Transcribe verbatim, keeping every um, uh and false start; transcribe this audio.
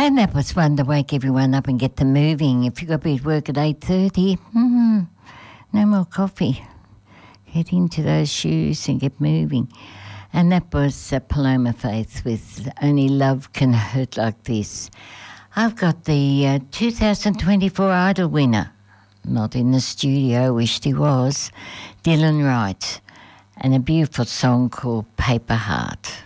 And that was one to wake everyone up and get them moving. If you've got to be at work at eight thirty, mm-hmm, no more coffee. Get into those shoes and get moving. And that was uh, Paloma Faith with Only Love Can Hurt Like This. I've got the uh, two thousand twenty-four Idol winner. Not in the studio, wished he was. Dylan Wright. And a beautiful song called Paper Heart.